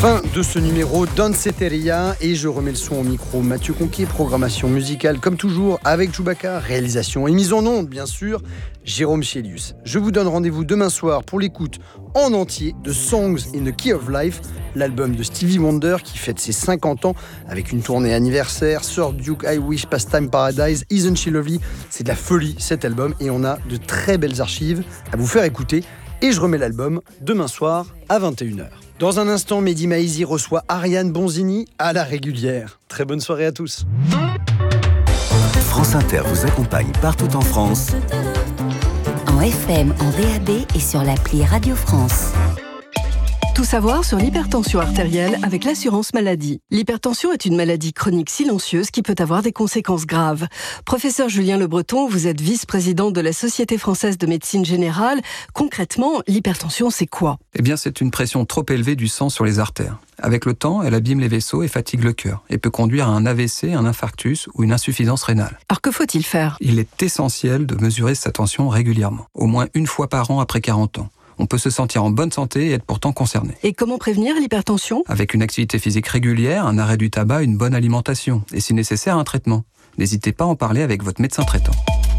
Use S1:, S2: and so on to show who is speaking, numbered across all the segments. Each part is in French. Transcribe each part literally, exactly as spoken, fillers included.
S1: Fin de ce numéro Danceteria et je remets le son au micro. Mathieu Conquet, programmation musicale comme toujours avec Chewbacca, réalisation et mise en onde bien sûr, Jérôme Chélius. Je vous donne rendez-vous demain soir pour l'écoute en entier de Songs in the Key of Life, l'album de Stevie Wonder qui fête ses cinquante ans avec une tournée anniversaire, Sir Duke, I Wish, Pastime Paradise, Isn't She Lovely. C'est de la folie cet album et on a de très belles archives à vous faire écouter. Et je remets l'album demain soir à vingt et une heures. Dans un instant, Mehdi Maizi reçoit Ariane Bonzini à la régulière. Très bonne soirée à tous.
S2: France Inter vous accompagne partout en France.
S3: En F M, en D A B et sur l'appli Radio France.
S4: Tout savoir sur l'hypertension artérielle avec l'assurance maladie. L'hypertension est une maladie chronique silencieuse qui peut avoir des conséquences graves. Professeur Julien Le Breton, vous êtes vice-président de la Société française de médecine générale. Concrètement, l'hypertension, c'est quoi ?
S5: Eh bien, c'est une pression trop élevée du sang sur les artères. Avec le temps, elle abîme les vaisseaux et fatigue le cœur et peut conduire à un A V C, un infarctus ou une insuffisance rénale.
S4: Alors que faut-il faire ?
S5: Il est essentiel de mesurer sa tension régulièrement, au moins une fois par an après quarante ans. On peut se sentir en bonne santé et être pourtant concerné.
S4: Et comment prévenir l'hypertension ?
S5: Avec une activité physique régulière, un arrêt du tabac, une bonne alimentation et si nécessaire un traitement. N'hésitez pas à en parler avec votre médecin traitant.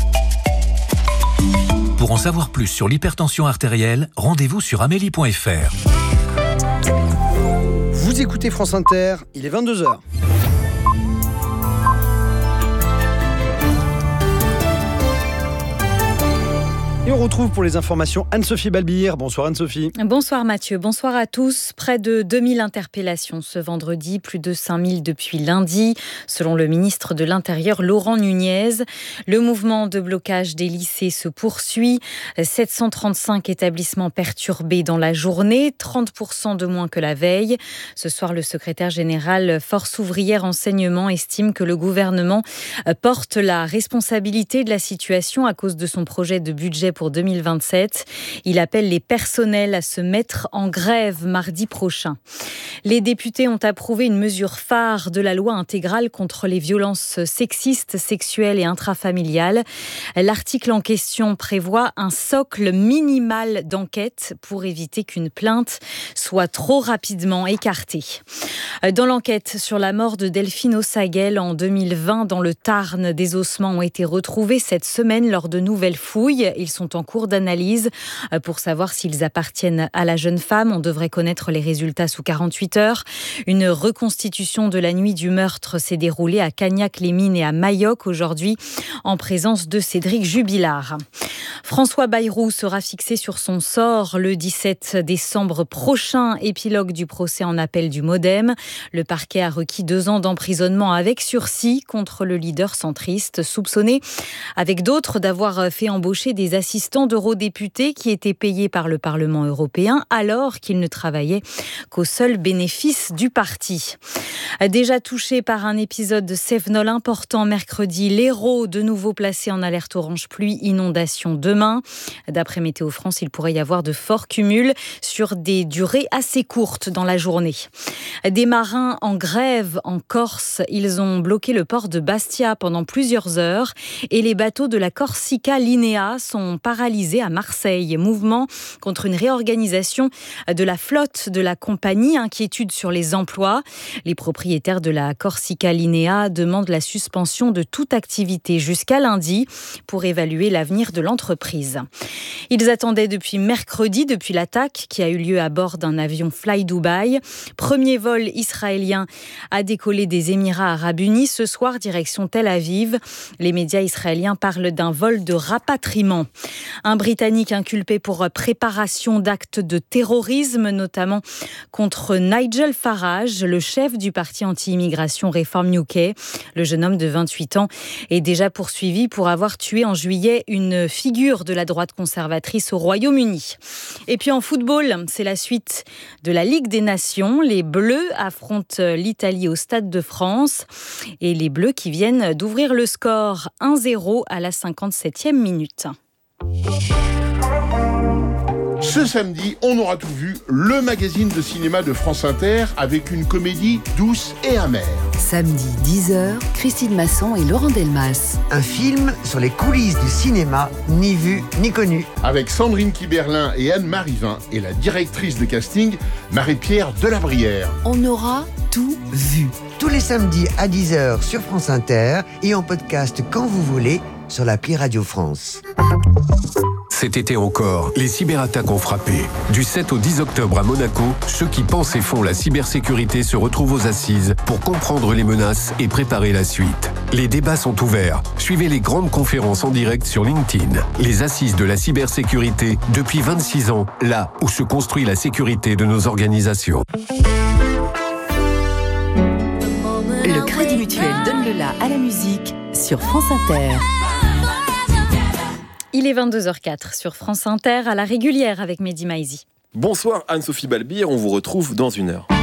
S6: Pour en savoir plus sur l'hypertension artérielle, rendez-vous sur amélie point f r.
S1: Vous écoutez France Inter, il est vingt-deux heures. Et on retrouve pour les informations Anne-Sophie Balbir. Bonsoir Anne-Sophie.
S7: Bonsoir Mathieu, bonsoir à tous. Près de deux mille interpellations ce vendredi, plus de cinq mille depuis lundi, selon le ministre de l'Intérieur Laurent Nunez. Le mouvement de blocage des lycées se poursuit. sept cent trente-cinq établissements perturbés dans la journée, trente pour cent de moins que la veille. Ce soir, le secrétaire général Force ouvrière enseignement estime que le gouvernement porte la responsabilité de la situation à cause de son projet de budget pour deux mille vingt-sept. Il appelle les personnels à se mettre en grève mardi prochain. Les députés ont approuvé une mesure phare de la loi intégrale contre les violences sexistes, sexuelles et intrafamiliales. L'article en question prévoit un socle minimal d'enquête pour éviter qu'une plainte soit trop rapidement écartée. Dans l'enquête sur la mort de Delphine Osaguel en deux mille vingt dans le Tarn, des ossements ont été retrouvés cette semaine lors de nouvelles fouilles. Ils sont en cours d'analyse pour savoir s'ils appartiennent à la jeune femme. On devrait connaître les résultats sous quarante-huit heures. Une reconstitution de la nuit du meurtre s'est déroulée à Cagnac-les-Mines et à Mayoc aujourd'hui en présence de Cédric Jubilard. François Bayrou sera fixé sur son sort le dix-sept décembre prochain, épilogue du procès en appel du Modem. Le parquet a requis deux ans d'emprisonnement avec sursis contre le leader centriste, soupçonné avec d'autres d'avoir fait embaucher des assistants d'eurodéputés qui étaient payés par le Parlement européen alors qu'ils ne travaillaient qu'au seul bénéfice du parti. Déjà touché par un épisode de Cévenol important mercredi, l'Hérault de nouveau placé en alerte orange pluie inondation demain. D'après Météo France, il pourrait y avoir de forts cumuls sur des durées assez courtes dans la journée. Des marins en grève en Corse, ils ont bloqué le port de Bastia pendant plusieurs heures et les bateaux de la Corsica Linea sont paralysés à Marseille. Mouvement contre une réorganisation de la flotte de la compagnie, inquiétude sur les emplois. Les propriétaires de la Corsica Linea demandent la suspension de toute activité jusqu'à lundi pour évaluer l'avenir de l'entreprise. Ils attendaient depuis mercredi, depuis l'attaque qui a eu lieu à bord d'un avion Fly Dubai. Premier vol israélien a décollé des Émirats arabes unis. Ce soir, direction Tel Aviv. Les médias israéliens parlent d'un vol de rapatriement. Un Britannique inculpé pour préparation d'actes de terrorisme, notamment contre Nigel Farage, le chef du parti anti-immigration Reform U K. Le jeune homme de vingt-huit ans est déjà poursuivi pour avoir tué en juillet une figure de la droite conservatrice au Royaume-Uni. Et puis en football, c'est la suite de la Ligue des Nations. Les Bleus affrontent l'Italie au Stade de France et les Bleus qui viennent d'ouvrir le score un zéro à la cinquante-septième minute.
S8: Ce samedi, on aura tout vu, le magazine de cinéma de France Inter avec une comédie douce et amère.
S3: Samedi dix heures, Christine Masson et Laurent Delmas.
S9: Un film sur les coulisses du cinéma, ni vu ni connu.
S8: Avec Sandrine Kiberlin et Anne-Marie Vin et la directrice de casting, Marie-Pierre Delabrière.
S3: On aura tout vu.
S9: Tous les samedis à dix heures sur France Inter et en podcast quand vous voulez sur l'appli Radio France.
S10: Cet été encore, les cyberattaques ont frappé. Du sept au dix octobre à Monaco, ceux qui pensent et font la cybersécurité se retrouvent aux assises pour comprendre les menaces et préparer la suite. Les débats sont ouverts. Suivez les grandes conférences en direct sur LinkedIn. Les assises de la cybersécurité depuis vingt-six ans, là où se construit la sécurité de nos organisations.
S3: Le Crédit Mutuel donne le la à la musique sur France Inter.
S7: Il est vingt-deux heures quatre sur France Inter à la régulière avec Mehdi Maizi.
S11: Bonsoir Anne-Sophie Balbir, on vous retrouve dans une heure.